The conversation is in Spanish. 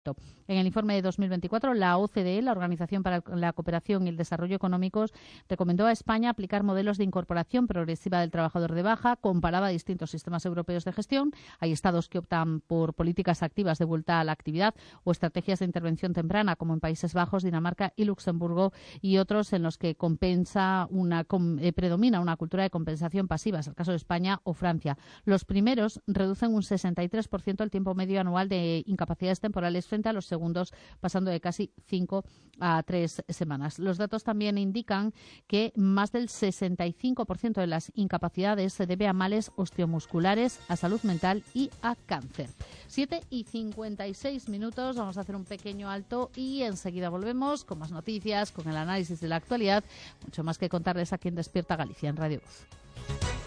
crecimiento. En el informe de 2024, la OCDE, la Organización para la Cooperación y el Desarrollo Económicos, recomendó a España aplicar modelos de incorporación progresiva del trabajador de baja, comparaba distintos sistemas europeos de gestión. Hay estados que optan por políticas activas de vuelta a la actividad o estrategias de intervención temprana, como en Países Bajos, Dinamarca y Luxemburgo, y otros en los que predomina una cultura de compensación pasiva, es el caso de España o Francia. Los primeros reducen un 63% el tiempo medio anual de incapacidades temporales frente a los segundos, pasando de casi 5 a 3 semanas. Los datos también indican que más del 65% de las incapacidades se debe a males osteomusculares, a salud mental y a cáncer. 7:56, vamos a hacer un pequeño alto y enseguida volvemos con más noticias, con el análisis de la actualidad, mucho más que contarles aquí en Despierta Galicia en Radio Voz.